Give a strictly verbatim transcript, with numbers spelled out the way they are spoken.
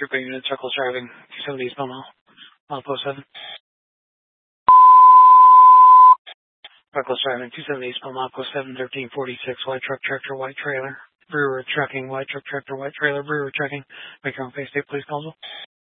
Trooper unit, circle driving, two seventy East Mile, mile post seven. Reckless driving, two seventy East Mile, post seven, thirteen forty-six, white truck, tractor, white trailer. Brewer trucking, white truck, tractor, white trailer, brewer trucking. Make your own face, state police, Colville.